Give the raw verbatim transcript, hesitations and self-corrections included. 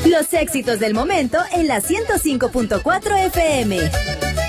Los éxitos del momento en la ciento cinco punto cuatro F M.